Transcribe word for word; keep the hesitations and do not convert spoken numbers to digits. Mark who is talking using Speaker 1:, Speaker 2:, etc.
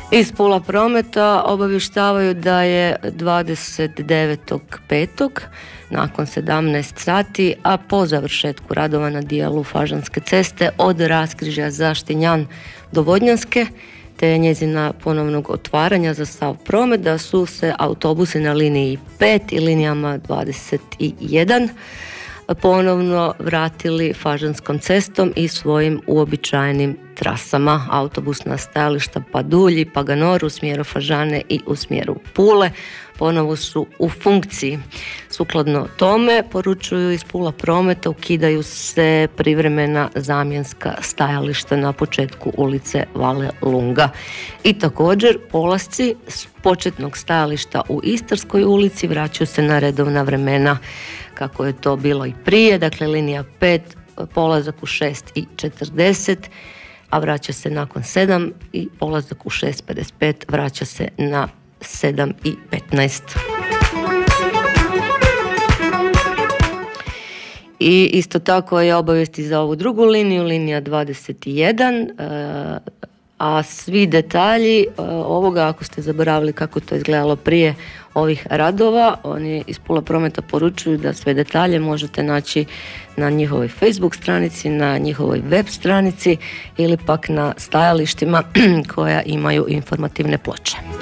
Speaker 1: Iz Pula Prometa obavještavaju da je dvadeset devetog petog nakon sedamnaest sati, a po završetku radova na dijelu Fažanske ceste od raskrižja Zaštinjan do Vodnjanske te njezina ponovnog otvaranja za sav promet, da su se autobusi na liniji pet i linijama dvadeset jedan ponovno vratili Fažanskom cestom i svojim uobičajenim trasama. Autobusna stajališta Padulji, Paganor u smjeru Fažane i u smjeru Pule ponovo su u funkciji. Sukladno tome, poručuju iz Pula Prometa, ukidaju se privremena zamjenska stajališta na početku ulice Vale Lunga. I također polasci s početnog stajališta u Istarskoj ulici vraćaju se na redovna vremena kako je to bilo i prije, dakle linija pet, polazak u šest i četrdeset, a vraća se nakon sedam i polazak u šest pedeset pet vraća se na sedam i petnaest. I isto tako je obavijesti za ovu drugu liniju, linija dvadeset jedan, a svi detalji ovoga, ako ste zaboravili kako to izgledalo prije ovih radova, oni iz Pula Prometa poručuju da sve detalje možete naći na njihovoj Facebook stranici, na njihovoj web stranici ili pak na stajalištima koja imaju informativne ploče.